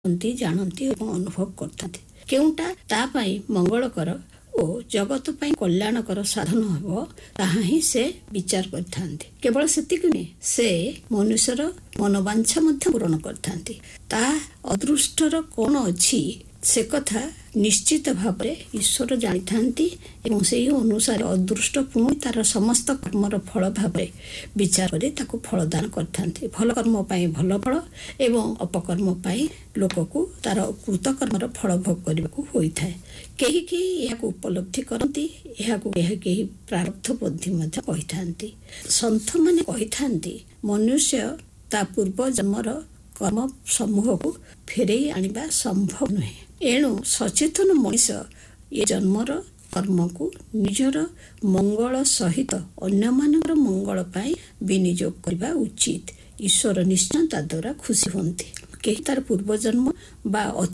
ଜାଣନ୍ତି ଏବଂ ଅନୁଭବ କରିଥାନ୍ତି। କେଉଁଟା ତା ପାଇଁ ମଙ୍ଗଳକର ଓ ଜଗତ ପାଇଁ କଲ୍ୟାଣକର ସାଧନ ହେବ ତାହା ହିଁ ସେ ବିଚାର କରିଥାନ୍ତି। କେବଳ ସେତିକି ନୁହେଁ, ସେ ମନୁଷ୍ୟର ମନୋବାଞ୍ଛା ମଧ୍ୟ ପୂରଣ କରିଥାନ୍ତି। ତା ଅଦୃଷ୍ଟର କ'ଣ ଅଛି ସେ କଥା ନିଶ୍ଚିତ ଭାବରେ ଈଶ୍ୱର ଜାଣିଥାନ୍ତି ଏବଂ ସେହି ଅନୁସାରେ ଅଦୃଷ୍ଟ ପୁଣି ତାର ସମସ୍ତ କର୍ମର ଫଳ ଭାବରେ ବିଚାର କରି ତାକୁ ଫଳଦାନ କରିଥାନ୍ତି। ଭଲ କର୍ମ ପାଇଁ ଭଲ ଫଳ ଏବଂ ଅପକର୍ମ ପାଇଁ ଲୋକକୁ ତାର କୃତକର୍ମର ଫଳ ଭୋଗ କରିବାକୁ ହୋଇଥାଏ। କେହି କେହି ଏହାକୁ ଉପଲବ୍ଧି କରନ୍ତି, ଏହାକୁ କେହି ପ୍ରାରବ୍ଧ ବୁଦ୍ଧି ମଧ୍ୟ କହିଥାନ୍ତି। ସନ୍ଥମାନେ କହିଥାନ୍ତି ମନୁଷ୍ୟ ତା ପୂର୍ବ ଜନ୍ମର କର୍ମ ସମୂହକୁ ଫେରେଇ ଆଣିବା ସମ୍ଭବ ନୁହେଁ। ଏଣୁ ସଚେତନ ମଣିଷ ଏ ଜନ୍ମର କର୍ମକୁ ନିଜର ମଙ୍ଗଳ ସହିତ ଅନ୍ୟମାନଙ୍କର ମଙ୍ଗଳ ପାଇଁ ବିନିଯୋଗ କରିବା ଉଚିତ। ଈଶ୍ୱର ନିଶ୍ଚୟ ତା ଦ୍ୱାରା ଖୁସି ହୁଅନ୍ତି। କେହି ତାର ପୂର୍ବଜନ୍ମ ବା